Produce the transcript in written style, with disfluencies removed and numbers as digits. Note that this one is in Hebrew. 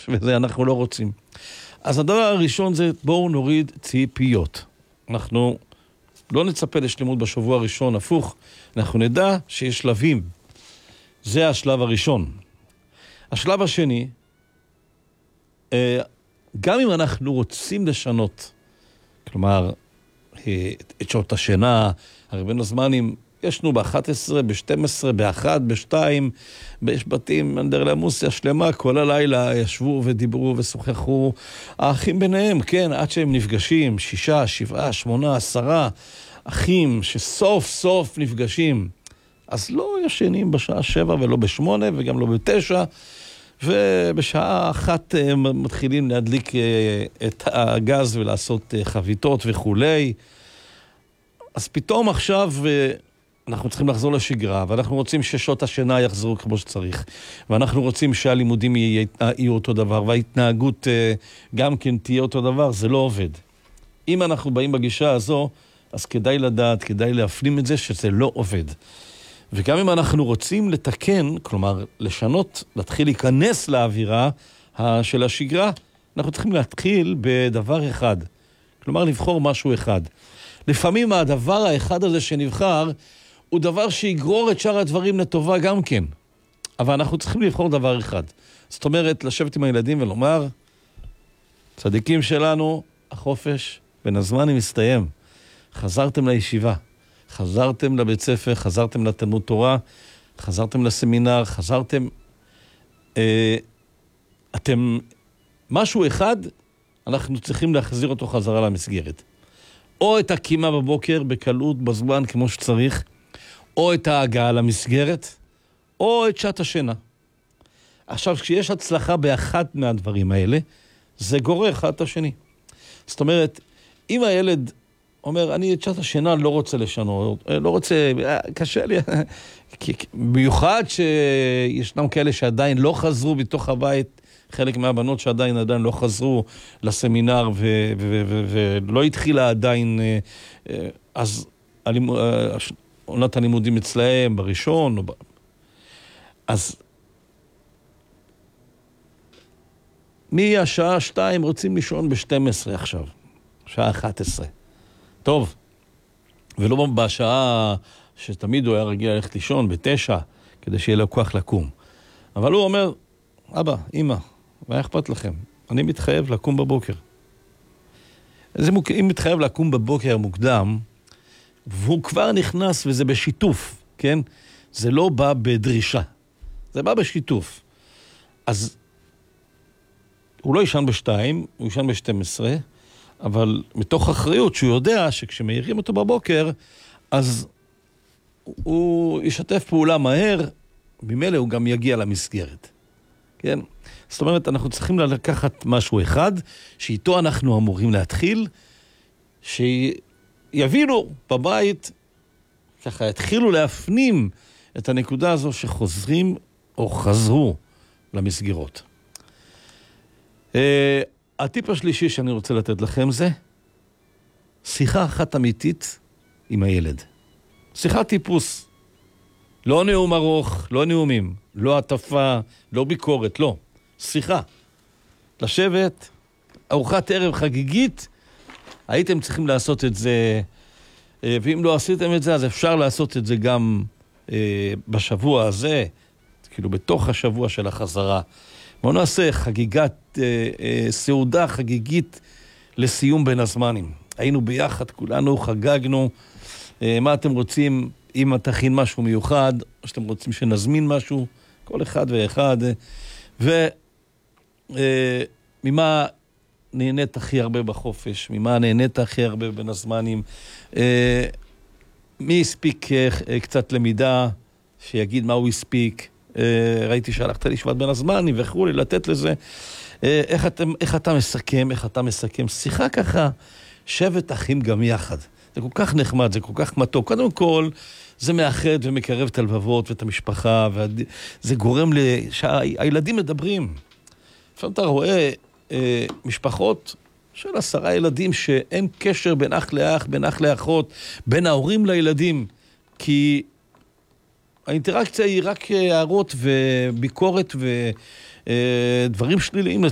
וזה אנחנו לא רוצים. אז הדבר הראשון זה בואו נוריד ציפיות. אנחנו לא נצפה לשלמות בשבוע הראשון, הפוך, אנחנו נדע שיש שלבים. זה השלב הראשון. השלב השני, גם אם אנחנו רוצים לשנות, כלומר, את שעות השינה, הרבה זמנים, ישנו ב-11, ב-12, ב-1, ב-2, יש בתים, אנדרלמוסיה שלמה, כל הלילה ישבו ודיברו ושוחחו, האחים ביניהם, כן, עד שהם נפגשים, 6, 7, 8, 10, אחים שסוף סוף נפגשים, אז לא ישנים בשעה 7 ולא ב-8 וגם לא ב-9, ובשעה 1 מתחילים להדליק את הגז ולעשות חביתות וכולי. אז פתאום עכשיו אנחנו צריכים לחזור לשגרה, ואנחנו רוצים ששעות השינה יחזרו כמו שצריך, ואנחנו רוצים שהלימודים יהיו אותו דבר, וההתנהגות גם כן תהיה אותו דבר. זה לא עובד. אם אנחנו באים בגישה הזו, אז כדאי לדעת, כדאי להפנים את זה שזה לא עובד. וגם אם אנחנו רוצים לתקן, כלומר לשנות, להתחיל להיכנס לאווירה של השגרה, אנחנו צריכים להתחיל בדבר אחד. כלומר לבחור משהו אחד. לפעמים הדבר האחד הזה שנבחר, הוא דבר שיגרור את שאר הדברים לטובה גם כן. אבל אנחנו צריכים לבחור דבר אחד. זאת אומרת, לשבת עם הילדים ולומר, צדיקים שלנו, החופש בין הזמן מסתיים. חזרתם לישיבה, חזרתם לבית ספר, חזרתם לתלמוד תורה, חזרתם לסמינר, חזרתם... אתם... משהו אחד, אנחנו צריכים להחזיר אותו חזרה למסגרת. או את הקימה בבוקר בקלות בזמן כמו שצריך, או את ההגעה למסגרת, או את שעת השינה. עכשיו, כשיש הצלחה באחת מהדברים האלה, זה גורר אחד את השני. זאת אומרת, אם הילד אומר, אני את שעת השינה לא רוצה לשנות, לא רוצה, קשה לי, במיוחד שישנם כאלה שעדיין לא חזרו בתוך הבית, חלק מהבנות שעדיין לא חזרו לסמינר ולא התחילה עדיין, אז עונת הלימודים אצלהם בראשון, אז מהשעה 2 רוצים לישון ב-12 עכשיו, שעה 11. טוב, ולא בשעה שתמיד הוא היה רגיל ללכת לישון ב-9, כדי שיהיה לו כוח לקום. אבל הוא אומר, אבא, אמא, מה אכפת לכם? אני מתחייב לקום בבוקר. אם מתחייב לקום בבוקר מוקדם, והוא כבר נכנס וזה בשיתוף, כן? זה לא בא בדרישה, זה בא בשיתוף. אז הוא לא ישן ב-2, הוא ישן ב-12, אבל מתוך אחריות שהוא יודע שכשמאירים אותו בבוקר, אז הוא ישתף פעולה מהר, ממילא הוא גם יגיע למסגרת. כן? זאת אומרת, אנחנו צריכים לקחת משהו אחד, שאיתו אנחנו אמורים להתחיל, שיבינו בבית, ככה יתחילו להפנים את הנקודה הזו שחוזרים או חזרו למסגרות. הטיפ השלישי שאני רוצה לתת לכם זה, שיחה אחת אמיתית עם הילד. שיחת טיפוס. לא נאום ארוך, לא נאומים, לא עטפה, לא ביקורת, לא. שיחה. לשבת, ארוחת ערב חגיגית, הייתם צריכים לעשות את זה, ואם לא עשיתם את זה, אז אפשר לעשות את זה גם בשבוע הזה, כאילו בתוך השבוע של החזרה. בואו נעשה חגיגת, סעודה חגיגית לסיום בין הזמנים. היינו ביחד, כולנו חגגנו. מה אתם רוצים, אם תכין משהו מיוחד, או שאתם רוצים שנזמין משהו, כל אחד ואחד. וממה נהנית הכי הרבה בחופש, ממה נהנית הכי הרבה בין הזמנים. מי הספיק קצת למידה, שיגיד מה הוא הספיק. ראיתי שהלכת לישיבת בין הזמנים, ואיכרו לי לתת לזה. איך אתה מסכם, שיחה ככה, שבט אחים גם יחד. זה כל כך נחמד, זה כל כך מתוק. קודם כל, זה מאחד ומקרב את הלבבות ואת המשפחה, וזה גורם שהילדים מדברים. לפעמים אתה רואה משפחות של 10 ילדים שאין קשר בין אח לאח, בין אח לאחות, בין ההורים לילדים, כי האינטראקציה היא רק הערות וביקורת ודברים שליליים